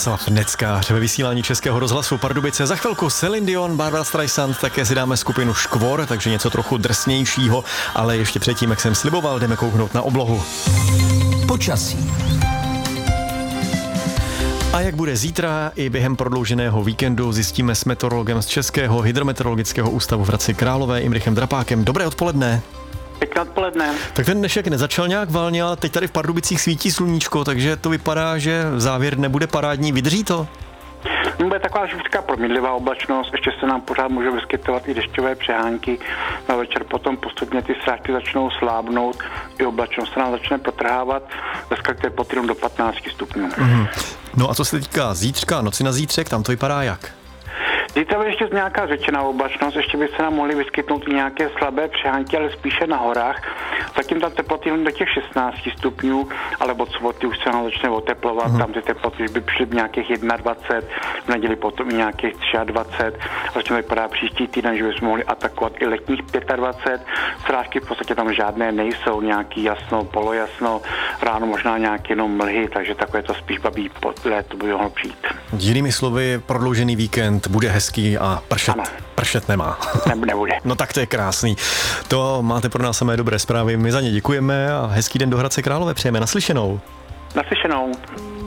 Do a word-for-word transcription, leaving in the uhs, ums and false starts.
Václav Neckář ve vysílání Českého rozhlasu Pardubice. Za chvilku Celine Dion, Barbra Streisand, také si dáme skupinu Škvor, takže něco trochu drsnějšího, ale ještě předtím, jak jsem sliboval, jdeme kouknout na oblohu. Počasí. A jak bude zítra i během prodlouženého víkendu, zjistíme s meteorologem z Českého hydrometeorologického ústavu v Hradci Králové Imrichem Drapákem. Dobré odpoledne. Pěkné odpoledne. Tak ten dnešek nezačal nějak valně, ale teď tady v Pardubicích svítí sluníčko, takže to vypadá, že závěr nebude parádní. Vydrží to? Bude taková živská promídlivá oblačnost, ještě se nám pořád může vyskytovat i dešťové přehánky. Na večer potom postupně ty srážky začnou slábnout, i oblačnost se nám začne protrhávat, dneska teploty jenom do patnáct stupňů. Mm-hmm. No a co se týká zítřka, noci na zítřek, tam to vypadá jak? Zítra by ještě nějaká řečená oblačnost, ještě by se nám mohly vyskytnout i nějaké slabé přehánky, ale spíše na horách. Zatím tam teploty jen do těch šestnáct stupňů, ale od soboty už se nám začne oteplovat, mm. tam ty teploty už by přišly v nějakých dvacet jedna, v neděli potom i nějakých dvacet tři, a začne vypadá příští týden, že bychom mohli atakovat i letních dvacet pět. Srážky v podstatě tam žádné nejsou, nějaký jasno, polojasno, ráno možná nějaké jenom mlhy, takže takové to spíš babí pod léto by mohlo přijít. Jinými slovy, prodloužený víkend bude hezký a pršet, ano. pršet nemá. Ne, nebude. No tak to je krásný. To máte pro nás samé dobré zprávy. My za ně děkujeme a hezký den do Hradce Králové přejeme. Naslyšenou. Naslyšenou.